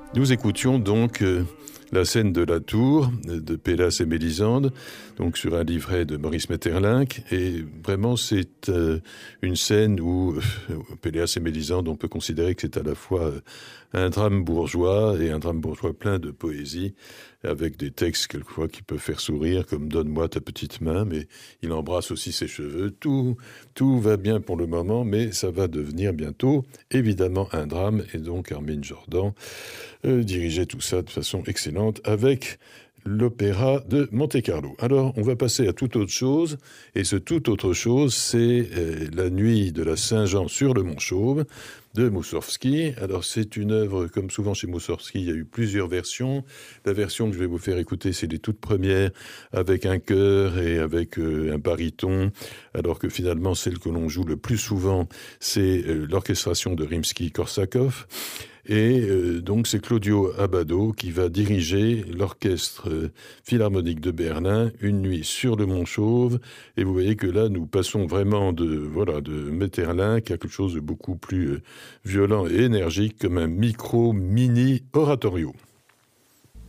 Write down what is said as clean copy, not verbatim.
Nous écoutions donc la scène de la tour de Pélas et Mélisande, donc sur un livret de Maurice Maeterlinck. Et vraiment, c'est une scène où Pélas et Mélisande, on peut considérer que c'est à la fois un drame bourgeois et un drame bourgeois plein de poésie, avec des textes quelquefois qui peuvent faire sourire, comme « Donne-moi ta petite main », mais il embrasse aussi ses cheveux. Tout va bien pour le moment, mais ça va devenir bientôt, évidemment, un drame. Et donc Armin Jordan dirigeait tout ça de façon excellente avec l'opéra de Monte-Carlo. Alors, on va passer à toute autre chose, et ce toute autre chose, c'est La nuit de la Saint-Jean sur le Mont-Chauve de Moussorgsky. Alors, c'est une œuvre, comme souvent chez Moussorgsky, il y a eu plusieurs versions. La version que je vais vous faire écouter, c'est les toutes premières, avec un chœur et avec un baryton, alors que finalement, celle que l'on joue le plus souvent, c'est l'orchestration de Rimsky-Korsakov. Et donc c'est Claudio Abbado qui va diriger l'orchestre philharmonique de Berlin une nuit sur le Mont-Chauve. Et vous voyez que là, nous passons vraiment de Maeterlinck à quelque chose de beaucoup plus violent et énergique, comme un mini oratorio.